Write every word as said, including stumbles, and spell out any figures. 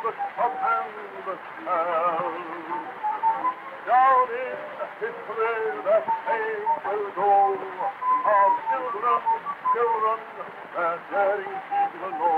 stop and tell. Down in history the same will go. Our children, children, their daring deeds will know.